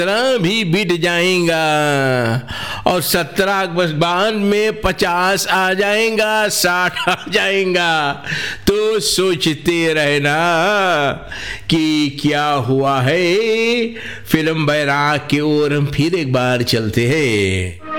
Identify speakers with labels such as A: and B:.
A: 17 भी बीत जाएगा और 17 बस बाद में 50 आ जाएगा, 60 आ जाएगा। तो सोचते रहना कि क्या हुआ है। फिल्म बैराग की ओर हम फिर एक बार चलते हैं।